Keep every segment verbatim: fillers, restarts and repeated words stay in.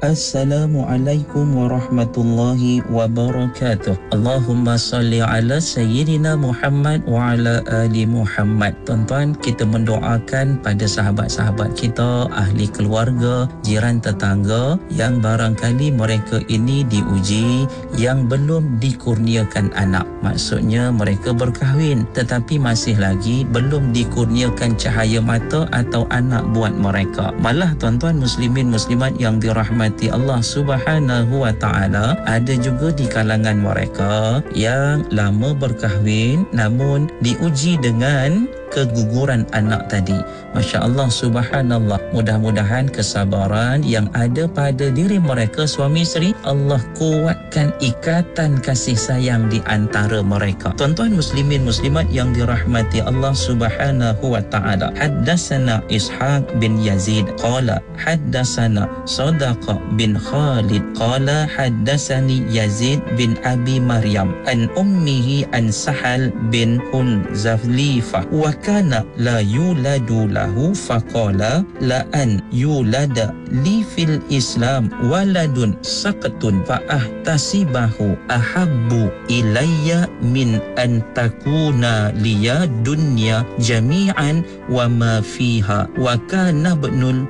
Assalamualaikum warahmatullahi wabarakatuh. Allahumma salli ala Sayyidina Muhammad wa ala ali Muhammad. Tuan-tuan, kita mendoakan pada sahabat-sahabat kita, ahli keluarga, jiran tetangga yang barangkali mereka ini diuji, yang belum dikurniakan anak. Maksudnya mereka berkahwin tetapi masih lagi belum dikurniakan cahaya mata atau anak buat mereka. Malah tuan-tuan muslimin muslimat yang dirahmati Allah Subhanahu wa taala, ada juga di kalangan mereka yang lama berkahwin namun diuji dengan keguguran anak tadi. Masya Allah, subhanallah. Mudah-mudahan kesabaran yang ada pada diri mereka suami isteri, Allah kuatkan ikatan kasih sayang di antara mereka. Tuan-tuan muslimin muslimat yang dirahmati Allah Subhanahu wa taala. Haddatsana Ishaq bin Yazid qala haddatsana Sadaqa bin Khalid qala haddatsani Yazid bin Abi Maryam an ummihi an Sahal bin Hunzaflifa wa kana la yuladu lahu faqala la an yulada li fil Islam waladun saqatun fa ahtasibahu ahabbu ilayya min an takuna liya dunya jami'an wa ma fiha wa kana ibnul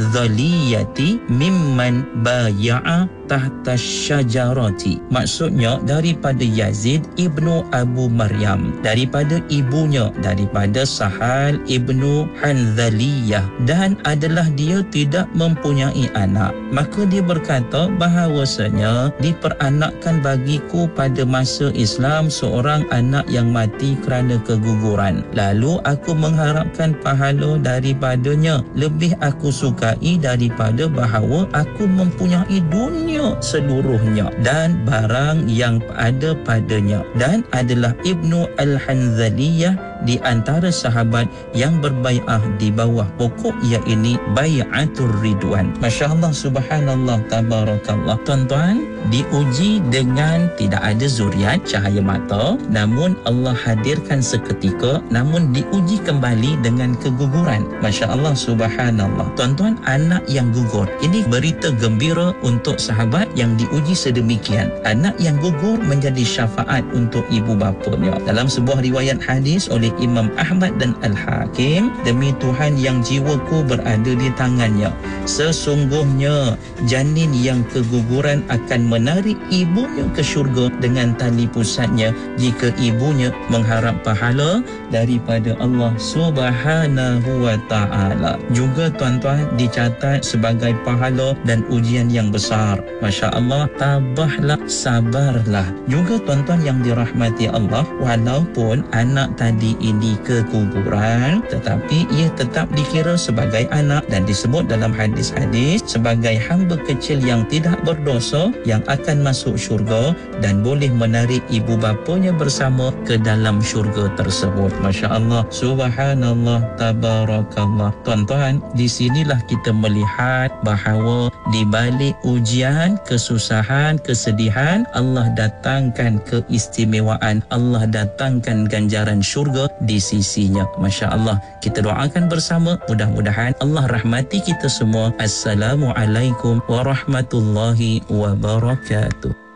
Hanzaliyati mimman baya'a tahta syajarati. Maksudnya daripada Yazid ibnu Abu Maryam, daripada ibunya, daripada Sahal ibnu Hanzaliyah, dan adalah dia tidak mempunyai anak. Maka dia berkata bahawasanya diperanakkan bagiku pada masa Islam seorang anak yang mati kerana keguguran. Lalu aku mengharapkan pahala daripadanya. Lebih aku sukai daripada bahawa aku mempunyai dunia seluruhnya dan barang yang ada padanya, dan adalah Ibnu Al-Hanzaliyah di antara sahabat yang berbai'ah di bawah pokok iaitu bai'atur ridwan. Masya Allah, subhanallah, tabarakallah. Tuan-tuan, diuji dengan tidak ada zuriat, cahaya mata, namun Allah hadirkan seketika, namun diuji kembali dengan keguguran. Masya Allah, subhanallah. Tuan-tuan, anak yang gugur, ini berita gembira untuk sahabat yang diuji sedemikian. Anak yang gugur menjadi syafaat untuk ibu bapanya. Dalam sebuah riwayat hadis oleh Imam Ahmad dan Al-Hakim, demi Tuhan yang jiwaku berada di tangannya, sesungguhnya janin yang keguguran akan menarik ibunya ke syurga dengan tali pusatnya jika ibunya mengharap pahala daripada Allah Subhanahu wa taala. Juga tuan-tuan dicatat sebagai pahala dan ujian yang besar. Masya Allah, tabahlah, sabarlah. Juga tuan-tuan yang dirahmati Allah, walaupun anak tadi ini keguguran, tetapi ia tetap dikira sebagai anak dan disebut dalam hadis-hadis sebagai hamba kecil yang tidak berdosa yang akan masuk syurga dan boleh menarik ibu bapanya bersama ke dalam syurga tersebut. Masya Allah, subhanallah, tabarakallah. Tuan-tuan, di sinilah kita melihat bahawa di balik ujian, kesusahan, kesedihan, Allah datangkan keistimewaan, Allah datangkan ganjaran syurga di sisinya. Masya Allah, kita doakan bersama, mudah-mudahan Allah rahmati kita semua. Assalamualaikum warahmatullahi wabarakatuh.